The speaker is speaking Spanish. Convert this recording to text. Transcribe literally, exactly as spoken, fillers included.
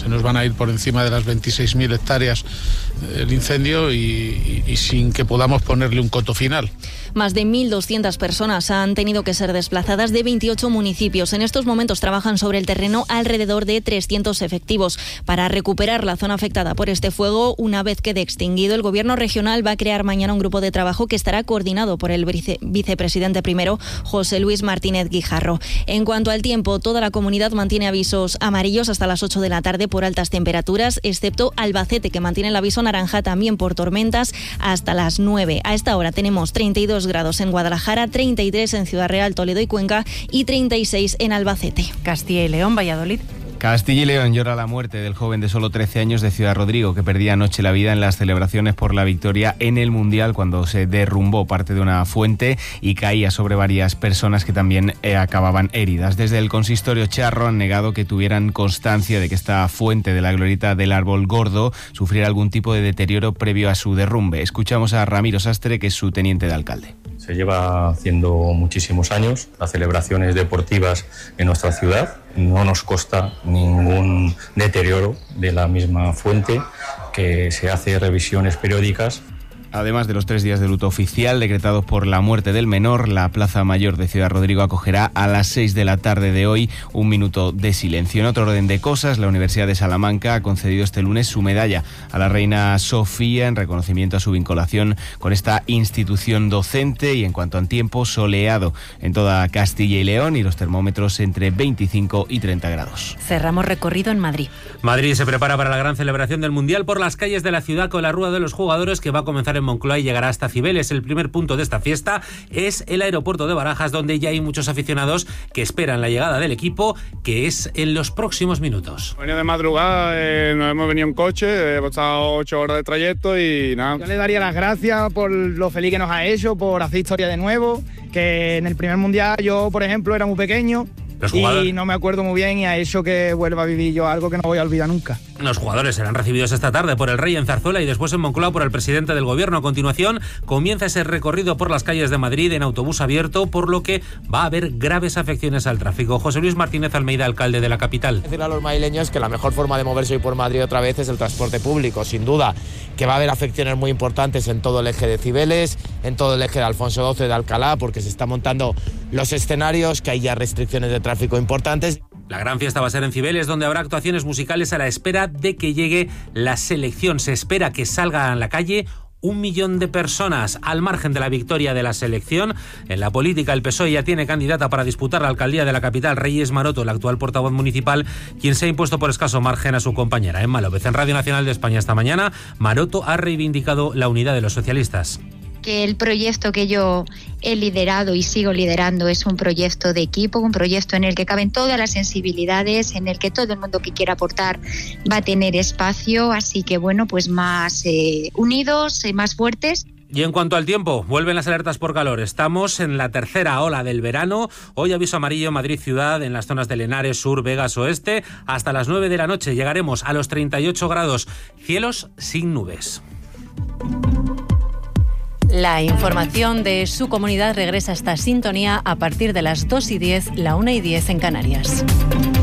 se nos van a ir por encima de las veintiséis mil hectáreas el incendio y, y, y sin que podamos ponerle un coto final. Más de mil doscientas personas han tenido que ser desplazadas de veintiocho municipios. En estos momentos trabajan sobre el terreno alrededor de trescientos efectivos para recuperar la zona afectada por este fuego. Una vez quede extinguido, el Gobierno regional va a crear mañana un grupo de trabajo que estará coordinado por el vice- vicepresidente primero, José Luis Martínez Guijarro. En cuanto al tiempo, toda la comunidad mantiene avisos amarillos hasta las ocho de la tarde por altas temperaturas, excepto Albacete, que mantiene el aviso naranja también por tormentas hasta las nueve. A esta hora tenemos treinta y dos grados en Guadalajara, treinta y tres en Ciudad Real, Toledo y Cuenca y treinta y seis en Albacete. Castilla y León, Valladolid. Castilla y León llora la muerte del joven de solo trece años de Ciudad Rodrigo, que perdía anoche la vida en las celebraciones por la victoria en el Mundial cuando se derrumbó parte de una fuente y caía sobre varias personas que también eh, acababan heridas. Desde el consistorio charro han negado que tuvieran constancia de que esta fuente de la glorieta del Árbol Gordo sufriera algún tipo de deterioro previo a su derrumbe. Escuchamos a Ramiro Sastre, que es su teniente de alcalde. Se lleva haciendo muchísimos años las celebraciones deportivas en nuestra ciudad. No nos consta ningún deterioro de la misma fuente, que se hace revisiones periódicas. Además de los tres días de luto oficial decretados por la muerte del menor, la Plaza Mayor de Ciudad Rodrigo acogerá a las seis de la tarde de hoy un minuto de silencio. En otro orden de cosas, la Universidad de Salamanca ha concedido este lunes su medalla a la reina Sofía en reconocimiento a su vinculación con esta institución docente. Y en cuanto al tiempo, soleado en toda Castilla y León y los termómetros entre veinticinco y treinta grados. Cerramos recorrido en Madrid. Madrid se prepara para la gran celebración del Mundial por las calles de la ciudad con la Rúa de los Jugadores, que va a comenzar en Moncloa y llegará hasta Cibeles. El primer punto de esta fiesta es el aeropuerto de Barajas, donde ya hay muchos aficionados que esperan la llegada del equipo, que es en los próximos minutos. Venía de madrugada, eh, nos hemos venido en coche, hemos estado ocho horas de trayecto y nada. Yo le daría las gracias por lo feliz que nos ha hecho, por hacer historia de nuevo, que en el primer mundial yo, por ejemplo, era muy pequeño y no me acuerdo muy bien, y ha hecho que vuelva a vivir yo algo que no voy a olvidar nunca. Los jugadores serán recibidos esta tarde por el Rey en Zarzuela y después en Moncloa por el presidente del Gobierno. A continuación comienza ese recorrido por las calles de Madrid en autobús abierto, por lo que va a haber graves afecciones al tráfico. José Luis Martínez Almeida, alcalde de la capital. Decirle a los madrileños que la mejor forma de moverse hoy por Madrid otra vez es el transporte público. Sin duda que va a haber afecciones muy importantes en todo el eje de Cibeles, en todo el eje de Alfonso doce de Alcalá, porque se están montando los escenarios, que hay ya restricciones de tráfico importantes. La gran fiesta va a ser en Cibeles, donde habrá actuaciones musicales a la espera de que llegue la selección. Se espera que salga a la calle un millón de personas. Al margen de la victoria de la selección, en la política el P S O E ya tiene candidata para disputar la alcaldía de la capital. Reyes Maroto, el actual portavoz municipal, quien se ha impuesto por escaso margen a su compañera Emma López. En Radio Nacional de España esta mañana, Maroto ha reivindicado la unidad de los socialistas. Que el proyecto que yo he liderado y sigo liderando es un proyecto de equipo, un proyecto en el que caben todas las sensibilidades, en el que todo el mundo que quiera aportar va a tener espacio, así que bueno, pues más eh, unidos y más fuertes. Y en cuanto al tiempo, vuelven las alertas por calor. Estamos en la tercera ola del verano. Hoy aviso amarillo Madrid ciudad, en las zonas de Henares, Sur, Vegas, Oeste. Hasta las nueve de la noche llegaremos a los treinta y ocho grados. Cielos sin nubes. La información de su comunidad regresa a esta sintonía a partir de las dos y diez, la una y diez en Canarias.